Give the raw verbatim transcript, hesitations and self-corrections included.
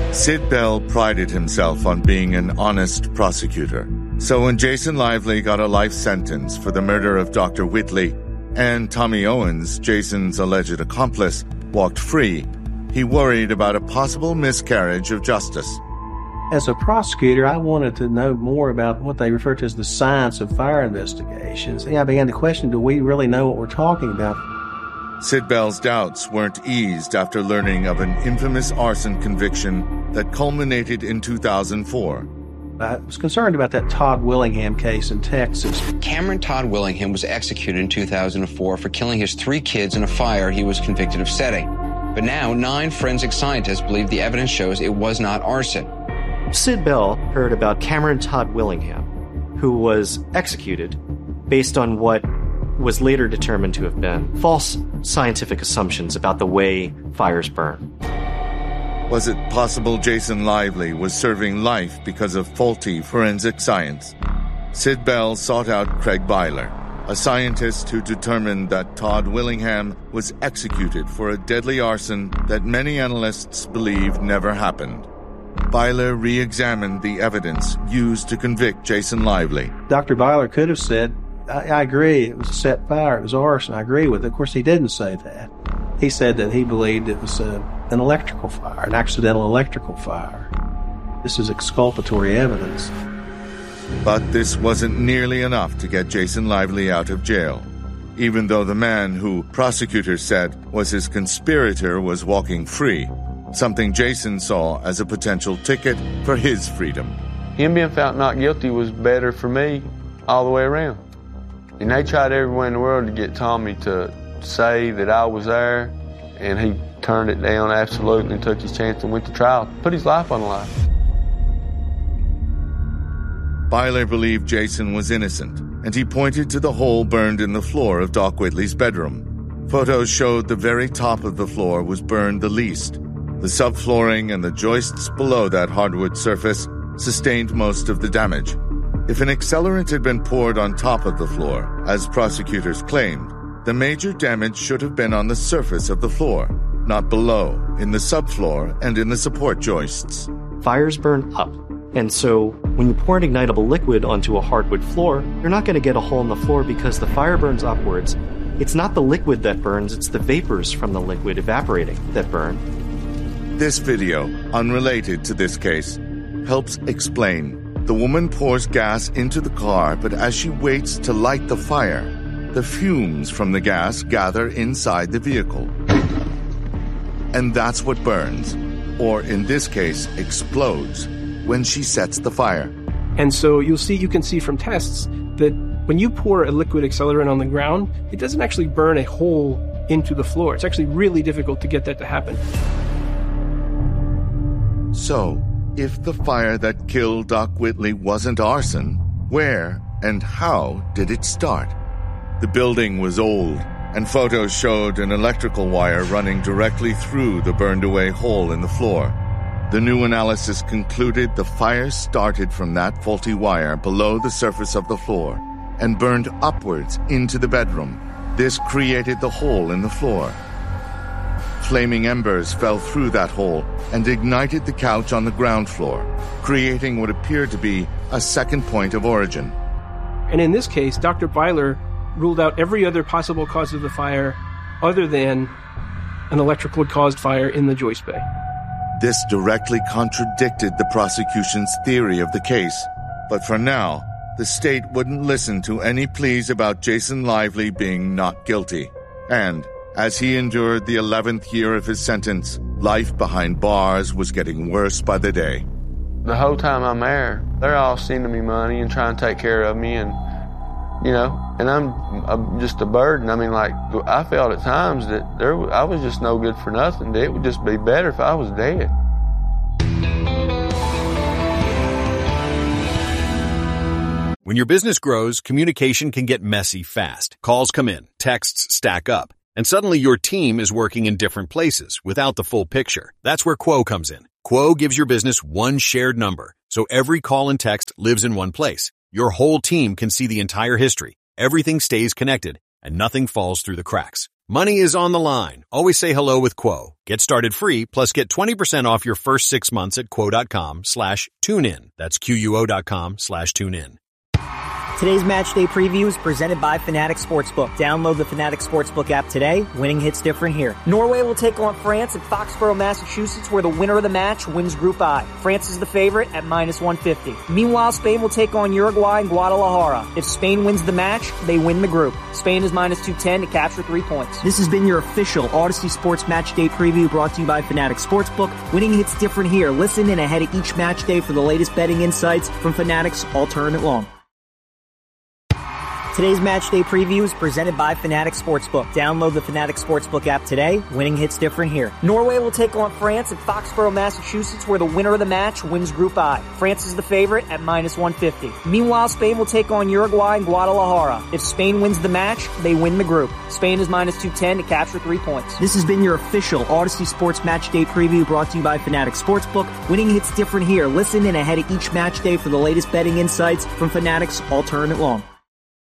Sid Bell prided himself on being an honest prosecutor. So when Jason Lively got a life sentence for the murder of Doctor Whitley and Tommy Owens, Jason's alleged accomplice, walked free, he worried about a possible miscarriage of justice. As a prosecutor, I wanted to know more about what they refer to as the science of fire investigations. I began to question, do we really know what we're talking about? Sid Bell's doubts weren't eased after learning of an infamous arson conviction that culminated in two thousand four. I was concerned about that Todd Willingham case in Texas. Cameron Todd Willingham was executed in two thousand four for killing his three kids in a fire he was convicted of setting. But now, nine forensic scientists believe the evidence shows it was not arson. Sid Bell heard about Cameron Todd Willingham, who was executed based on what was later determined to have been false scientific assumptions about the way fires burn. Was it possible Jason Lively was serving life because of faulty forensic science? Sid Bell sought out Craig Byler, a scientist who determined that Todd Willingham was executed for a deadly arson that many analysts believe never happened. Byler re-examined the evidence used to convict Jason Lively. Doctor Byler could have said, I, I agree, it was a set fire, it was arson, I agree with it. Of course, he didn't say that. He said that he believed it was a, an electrical fire, an accidental electrical fire. This is exculpatory evidence. But this wasn't nearly enough to get Jason Lively out of jail, even though the man who prosecutors said was his conspirator was walking free. Something Jason saw as a potential ticket for his freedom. Him being found not guilty was better for me all the way around. And they tried everywhere in the world to get Tommy to say that I was there, and he turned it down absolutely and took his chance and went to trial, put his life on the line. Byler believed Jason was innocent, and he pointed to the hole burned in the floor of Doc Whitley's bedroom. Photos showed the very top of the floor was burned the least. The subflooring and the joists below that hardwood surface sustained most of the damage. If an accelerant had been poured on top of the floor, as prosecutors claimed, the major damage should have been on the surface of the floor, not below, in the subfloor and in the support joists. Fires burn up, and so when you pour an ignitable liquid onto a hardwood floor, you're not going to get a hole in the floor because the fire burns upwards. It's not the liquid that burns, it's the vapors from the liquid evaporating that burn. This video, unrelated to this case, helps explain. The woman pours gas into the car, but as she waits to light the fire, the fumes from the gas gather inside the vehicle. And that's what burns, or in this case, explodes, when she sets the fire. And so you'll see, you can see from tests that when you pour a liquid accelerant on the ground, it doesn't actually burn a hole into the floor. It's actually really difficult to get that to happen. So, if the fire that killed Doc Whitley wasn't arson, where and how did it start? The building was old, and photos showed an electrical wire running directly through the burned-away hole in the floor. The new analysis concluded the fire started from that faulty wire below the surface of the floor and burned upwards into the bedroom. This created the hole in the floor. Flaming embers fell through that hole and ignited the couch on the ground floor, creating what appeared to be a second point of origin. And in this case, Doctor Byler ruled out every other possible cause of the fire other than an electrical-caused fire in the joist bay. This directly contradicted the prosecution's theory of the case. But for now, the state wouldn't listen to any pleas about Jason Lively being not guilty. And as he endured the eleventh year of his sentence, life behind bars was getting worse by the day. The whole time I'm there, they're all sending me money and trying to take care of me, and, you know, and I'm, I'm just a burden. I mean, like, I felt at times that there, I was just no good for nothing. It would just be better if I was dead. When your business grows, communication can get messy fast. Calls come in, texts stack up, and suddenly your team is working in different places without the full picture. That's where Quo comes in. Quo gives your business one shared number, so every call and text lives in one place. Your whole team can see the entire history. Everything stays connected, and nothing falls through the cracks. Money is on the line. Always say hello with Quo. Get started free, plus get twenty percent off your first six months at quo.com slash tune in. That's Q-U-O dot com slash tune in. Today's match day preview is presented by Fanatic Sportsbook. Download the Fanatic Sportsbook app today. Winning hits different here. Norway will take on France at Foxborough, Massachusetts, where the winner of the match wins Group I. France is the favorite at minus one fifty. Meanwhile, Spain will take on Uruguay in Guadalajara. If Spain wins the match, they win the group. Spain is minus two ten to capture three points. This has been your official Odyssey Sports Match Day preview brought to you by Fanatic Sportsbook. Winning hits different here. Listen in ahead of each match day for the latest betting insights from Fanatic's All Tournament Long. Today's match day preview is presented by Fanatic Sportsbook. Download the Fanatic Sportsbook app today. Winning hits different here. Norway will take on France at Foxborough, Massachusetts, where the winner of the match wins Group I. France is the favorite at minus one fifty. Meanwhile, Spain will take on Uruguay in Guadalajara. If Spain wins the match, they win the group. Spain is minus two ten to capture three points. This has been your official Odyssey Sports Match Day preview brought to you by Fanatic Sportsbook. Winning hits different here. Listen in ahead of each match day for the latest betting insights from Fanatic's All Tournament Long.